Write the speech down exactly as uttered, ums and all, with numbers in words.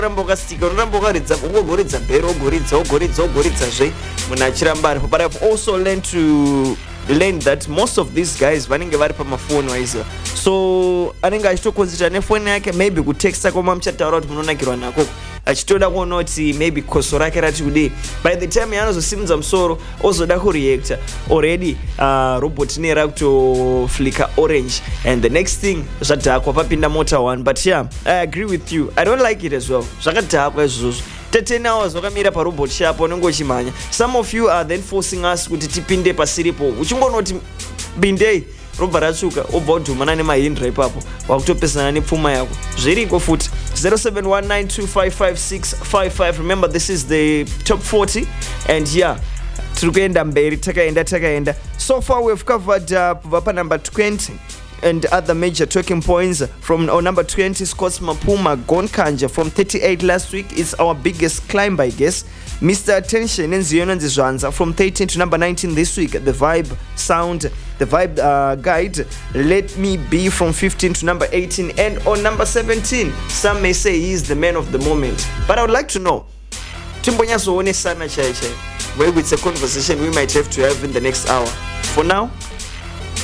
ramboka sticker ramboka ridza ugogoridza bero ugoridza ugoridza ugoridza zve munhu achiramba aripo. But I've also learned to learn that most of these guys vanenge vari pamafoni waiziva, so anenge achitokonzita nefoni yake maybe kutexta kwama muchataura kuti munonakirwa nako achitoda kuona kuti maybe koso rake rati kudei. By the time yaanozosimudza musoro ozoda kureacta already uh, robot ine rakutoflika orange and the next thing zvadhakwa papinda mota one. But yeah, I agree with you, I don't like it as well. Zvakadhakwa izvozvo ten hours wakamira parobot shapo unenge uchimhanya. Some of you are then forcing us kuti tipinde pasiripo uchingonoti bindei robha ratsvuka obva udhumana nemahindra ipapo wakutopesana nepfuma yako zviriko futi. Zero seven one nine two five five six five five. Remember, this is the top forty and yeah, tiri kuenda mberi takaenda takaenda. So far we've covered uh, kubva number twenty and other major talking points. From our number twenty, Scott Mapuma Gonkanja from thirty-eight last week is our biggest climb, I guess. Mister Attention and Zion Zwanza from thirteen to number nineteen this week. The Vibe Sound, the Vibe uh, Guide, Let Me Be from fifteen to number eighteen. And on number seventeen, some may say he is the man of the moment. But I would like to know, Timbonyaso One Sana Chai Chai, where it's a conversation we might have to have in the next hour. For now,